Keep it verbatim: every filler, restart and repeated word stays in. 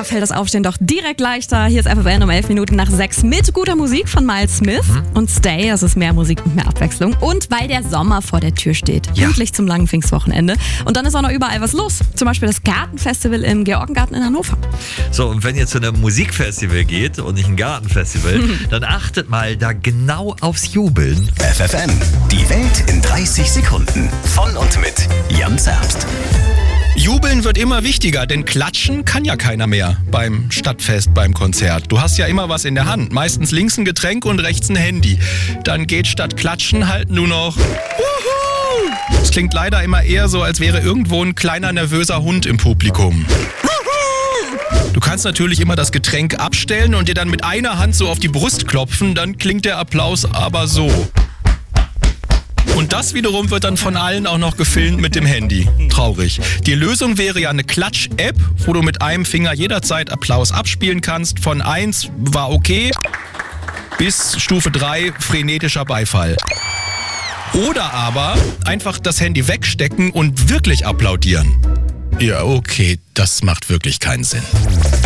Da fällt das Aufstehen doch direkt leichter. Hier ist F F N um elf Minuten nach sechs mit guter Musik von Miles Smith mhm. und Stay. Das ist mehr Musik und mehr Abwechslung. Und weil der Sommer vor der Tür steht. Ja. Pünktlich zum langen Pfingstwochenende. Und dann ist auch noch überall was los. Zum Beispiel das Gartenfestival im Georgengarten in Hannover. So, und wenn ihr zu einem Musikfestival geht und nicht ein Gartenfestival, mhm. dann achtet mal da genau aufs Jubeln. F F N, die Welt in dreißig Sekunden. Von und mit Jan Zerbst. Jubeln wird immer wichtiger, denn klatschen kann ja keiner mehr beim Stadtfest, beim Konzert. Du hast ja immer was in der Hand, meistens links ein Getränk und rechts ein Handy. Dann geht statt klatschen halt nur noch Wuhu! Es klingt leider immer eher so, als wäre irgendwo ein kleiner nervöser Hund im Publikum. Du kannst natürlich immer das Getränk abstellen und dir dann mit einer Hand so auf die Brust klopfen, dann klingt der Applaus aber so. Und das wiederum wird dann von allen auch noch gefilmt mit dem Handy. Traurig. Die Lösung wäre ja eine Klatsch-App, wo du mit einem Finger jederzeit Applaus abspielen kannst. Von eins war okay bis Stufe drei frenetischer Beifall. Oder aber einfach das Handy wegstecken und wirklich applaudieren. Ja, okay, das macht wirklich keinen Sinn.